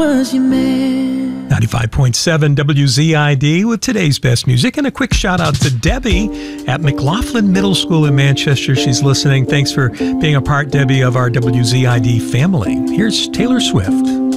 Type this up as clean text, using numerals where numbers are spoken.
95.7 WZID with today's best music, and a quick shout out to Debbie at McLaughlin Middle School in Manchester. She's listening. Thanks for being a part, Debbie, of our WZID family. Here's Taylor Swift.